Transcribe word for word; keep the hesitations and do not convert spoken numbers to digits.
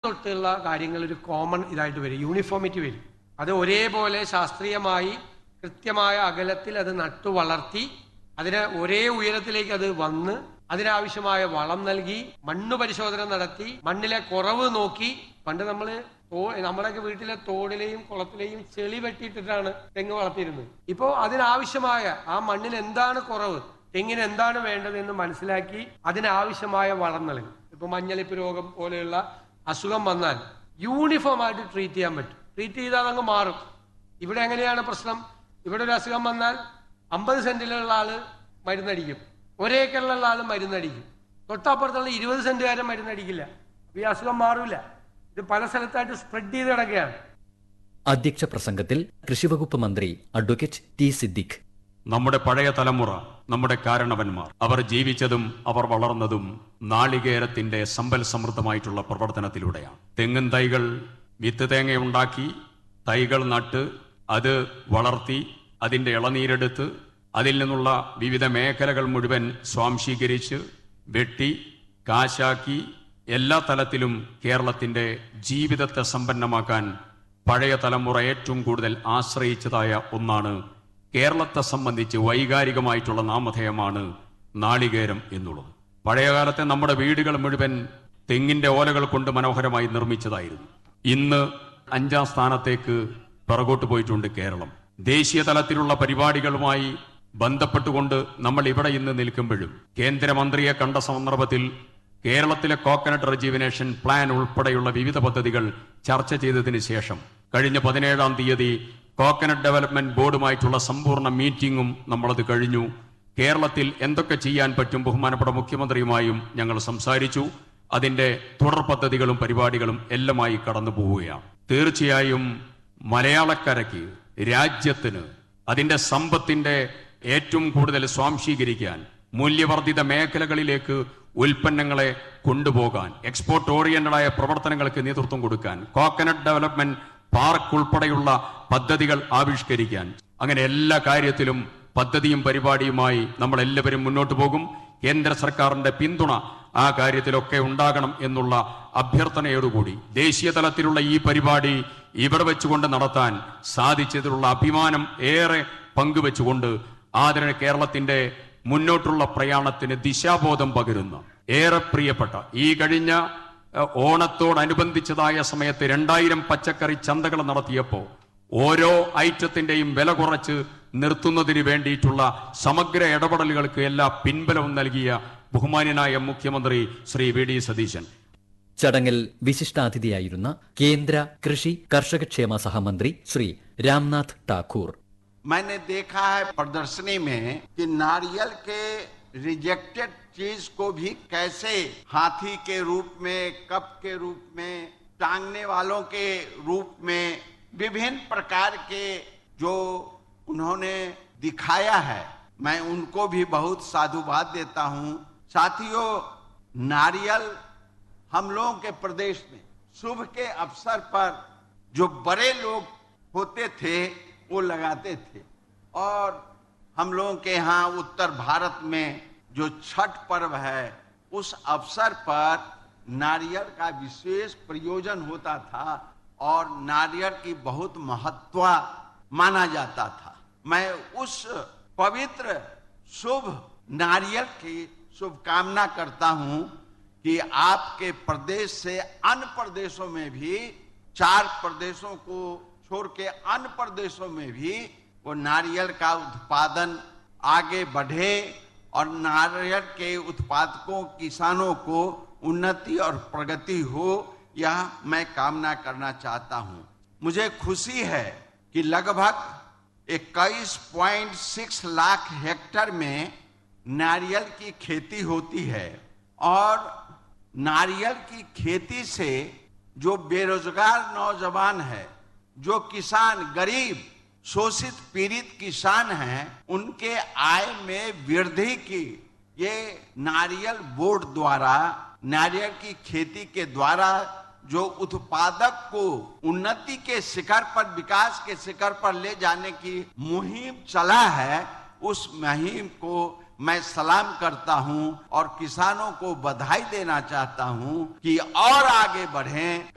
തൊട്ടുള്ള കാര്യങ്ങൾ ഒരു കോമൺ ഇതായിട്ട് വരും, യൂണിഫോമിറ്റി വരും. അത് ഒരേപോലെ ശാസ്ത്രീയമായി കൃത്യമായ അകലത്തിൽ അത് നട്ടു വളർത്തി അതിന് ഒരേ ഉയരത്തിലേക്ക് അത് വന്ന് അതിനാവശ്യമായ വളം നൽകി മണ്ണ് പരിശോധന നടത്തി മണ്ണിലെ കുറവ് നോക്കി. പണ്ട് നമ്മള് നമ്മുടെയൊക്കെ വീട്ടിലെ തോടിലെയും കുളത്തിലെയും ചെളി വെട്ടിയിട്ടിട്ടാണ് തെങ്ങ് വളർത്തിയിരുന്നത്. ഇപ്പോ അതിനാവശ്യമായ ആ മണ്ണിൽ എന്താണ് കുറവ്, തെങ്ങിന് എന്താണ് വേണ്ടത് എന്ന് മനസ്സിലാക്കി അതിനാവശ്യമായ വളം നൽകി. ഇപ്പൊ മഞ്ഞളിപ്പ് രോഗം പോലെയുള്ള അസുഖം വന്നാൽ യൂണിഫോം ആയിട്ട് ട്രീറ്റ് ചെയ്യാൻ പറ്റും. ട്രീറ്റ് ചെയ്താൽ അങ്ങ് മാറും. ഇവിടെ എങ്ങനെയാണ് പ്രശ്നം? ഇവിടെ ഒരു അസുഖം വന്നാൽ അമ്പത് സെന്റിലുള്ള ആള് മരുന്നടിക്കും, ഒരേക്കറിലുള്ള ആള് മരുന്നടിക്കും, തൊട്ടപ്പുറത്തുള്ള ഇരുപത് സെന്റുകാരൻ മരുന്നടിക്കില്ല. ഈ അസുഖം മാറില്ല. ഇത് പല സ്ഥലത്തായിട്ട് സ്പ്രെഡ് ചെയ്ത് കിടക്കുകയാണ്. അധ്യക്ഷ പ്രസംഗത്തിൽ കൃഷിവകുപ്പ് മന്ത്രി അഡ്വക്കേറ്റ് ടി സിദ്ദിഖ്. നമ്മുടെ പഴയ തലമുറ, നമ്മുടെ കാരണവന്മാർ, അവർ ജീവിച്ചതും അവർ വളർന്നതും നാളികേരത്തിന്റെ സമ്പൽ സമൃദ്ധമായിട്ടുള്ള പ്രവർത്തനത്തിലൂടെയാണ്. തെങ്ങിൻ തൈകൾ വിത്ത് തേങ്ങയുണ്ടാക്കി തൈകൾ നട്ട് അത് വളർത്തി അതിന്റെ ഇളനീരെടുത്ത് അതിൽ നിന്നുള്ള വിവിധ മേഖലകൾ മുഴുവൻ സ്വാംശീകരിച്ച് വെട്ടി കാശാക്കി എല്ലാ തലത്തിലും കേരളത്തിന്റെ ജീവിതത്തെ സമ്പന്നമാക്കാൻ പഴയ തലമുറ ഏറ്റവും കൂടുതൽ ആശ്രയിച്ചതായ ഒന്നാണ്. കേരളത്തെ സംബന്ധിച്ച് വൈകാരികമായിട്ടുള്ള നാമധേയമാണ് നാളികേരം എന്നുള്ളത്. പഴയകാലത്തെ നമ്മുടെ വീടുകൾ മുഴുവൻ തെങ്ങിന്റെ ഓലകൾ കൊണ്ട് മനോഹരമായി നിർമ്മിച്ചതായിരുന്നു. ഇന്ന് അഞ്ചാം സ്ഥാനത്തേക്ക് പിറകോട്ട് പോയിട്ടുണ്ട് കേരളം. ദേശീയ തലത്തിലുള്ള പരിപാടികളുമായി ബന്ധപ്പെട്ടുകൊണ്ട് നമ്മൾ ഇവിടെ ഇന്ന് നിൽക്കുമ്പോഴും കേന്ദ്രമന്ത്രിയെ കണ്ട സന്ദർഭത്തിൽ കേരളത്തിലെ കോക്കനട്ട് റെജീവിനേഷൻ പ്ലാൻ ഉൾപ്പെടെയുള്ള വിവിധ പദ്ധതികൾ ചർച്ച ചെയ്തതിന് ശേഷം കഴിഞ്ഞ പതിനേഴാം തീയതി കോക്കനട്ട് ഡെവലപ്മെന്റ് ബോർഡുമായിട്ടുള്ള സമ്പൂർണ്ണ മീറ്റിംഗും നമ്മളത് കഴിഞ്ഞു. കേരളത്തിൽ എന്തൊക്കെ ചെയ്യാൻ പറ്റും ബഹുമാനപ്പെട്ട മുഖ്യമന്ത്രിയുമായും ഞങ്ങൾ സംസാരിച്ചു. അതിന്റെ തുടർ പദ്ധതികളും പരിപാടികളും എല്ലാമായി കടന്നു പോവുകയാണ്. തീർച്ചയായും മലയാളക്കരയ്ക്ക്, രാജ്യത്തിന് അതിന്റെ സമ്പത്തിന്റെ ഏറ്റവും കൂടുതൽ സ്വാംശീകരിക്കാൻ, മൂല്യവർദ്ധിത മേഖലകളിലേക്ക് ഉൽപ്പന്നങ്ങളെ കൊണ്ടുപോകാൻ, എക്സ്പോർട്ട് ഓറിയന്റഡായ പ്രവർത്തനങ്ങൾക്ക് നേതൃത്വം കൊടുക്കാൻ, കോക്കനട്ട് ഡെവലപ്മെന്റ് പാർക്ക് ഉൾപ്പെടെയുള്ള പദ്ധതികൾ ആവിഷ്കരിക്കാൻ, അങ്ങനെ എല്ലാ കാര്യത്തിലും പദ്ധതിയും പരിപാടിയുമായി നമ്മൾ എല്ലാവരും മുന്നോട്ട് പോകും. കേന്ദ്ര സർക്കാരിന്റെ പിന്തുണ ആ കാര്യത്തിലൊക്കെ ഉണ്ടാകണം എന്നുള്ള അഭ്യർത്ഥനയോടുകൂടി ദേശീയ തലത്തിലുള്ള ഈ പരിപാടി ഇവിടെ വെച്ചുകൊണ്ട് നടത്താൻ സാധിച്ചതിലുള്ള അഭിമാനം ഏറെ പങ്കുവെച്ചുകൊണ്ട് ആദരണ കേരളത്തിന്റെ മുന്നോട്ടുള്ള പ്രയാണത്തിന് ദിശാബോധം പകരുന്ന ഏറെ പ്രിയപ്പെട്ട ഈ കഴിഞ്ഞ ഓണത്തോടനുബന്ധിച്ചതായ സമയത്ത് രണ്ടായിരം പച്ചക്കറി ചന്തകൾ നടത്തിയപ്പോൾ ഓരോ ഐറ്റത്തിന്റെയും വില കുറച്ച് നിർത്തുന്നതിന് വേണ്ടിയിട്ടുള്ള സമഗ്ര ഇടപെടലുകൾക്ക് എല്ലാ പിൻബലവും നൽകിയ ബഹുമാന്യനായ മുഖ്യമന്ത്രി ശ്രീ വി ഡി സതീശൻ. ചടങ്ങിൽ വിശിഷ്ടാതിഥിയായിരുന്ന കേന്ദ്ര കൃഷി കർഷകക്ഷേമ സഹമന്ത്രി ശ്രീ രാംനാഥ് ടാക്കൂർ. मैंने देखा है प्रदर्शनी में कि नारियल के रिजेक्टेड चीज को भी कैसे हाथी के रूप में, कप के रूप में, टांगने वालों के रूप में विभिन्न प्रकार के जो उन्होंने दिखाया है, मैं उनको भी बहुत साधुवाद देता हूं. साथियों, नारियल हम लोगों के प्रदेश में शुभ के अवसर पर जो बड़े लोग होते थे वो लगाते थे, और हम लोगों के यहाँ उत्तर भारत में जो छठ पर्व है उस अवसर पर नारियल का विशेष प्रयोजन होता था और नारियल की बहुत महत्व माना जाता था. मैं उस पवित्र शुभ नारियल की शुभकामना करता हूं कि आपके प्रदेश से अन्य प्रदेशों में भी, चार प्रदेशों को छोड़ के अन्य प्रदेशों में भी वो नारियल का उत्पादन आगे बढ़े और नारियल के उत्पादकों, किसानों को उन्नति और प्रगति हो, यह मैं कामना करना चाहता हूं. मुझे खुशी है कि लगभग इक्कीस पॉइंट छह लाख हेक्टेयर में नारियल की खेती होती है, और नारियल की खेती से जो बेरोजगार नौजवान है, जो किसान, गरीब, शोषित पीड़ित किसान हैं, उनके आय में वृद्धि की ये नारियल बोर्ड द्वारा, नारियल की खेती के द्वारा जो उत्पादक को उन्नति के शिखर पर, विकास के शिखर पर ले जाने की मुहिम चला है, उस मुहिम को मैं सलाम करता हूं और किसानों को बधाई देना चाहता हूं कि और आगे बढ़ें.